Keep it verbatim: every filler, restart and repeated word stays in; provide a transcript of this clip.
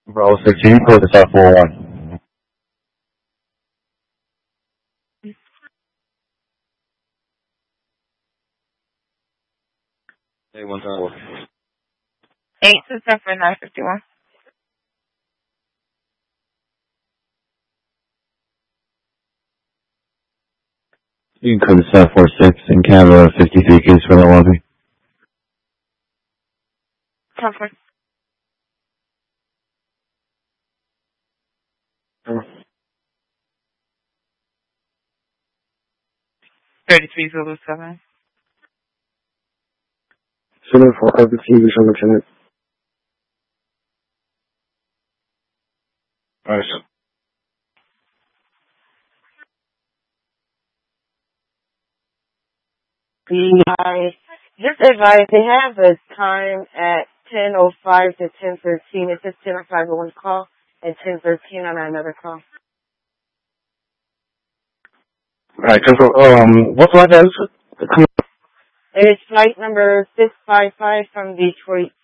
Bravo sixteen, code to South four one. Hey, one time. Eight to seven nine fifty one. You can code to South four six in Canada fifty-three case for the lobby. Comfort. Thirty three Zulu seven. Center for R B C, Visual Lieutenant. Alright. I just advise they have a time at ten oh five to ten thirteen. It says ten oh five on one call and ten thirteen on another call. Alright, Central, um, what's my address? It's flight number six five five from Detroit